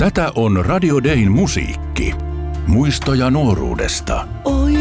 Tätä on Radio Dayn musiikki. Muistoja nuoruudesta. Oi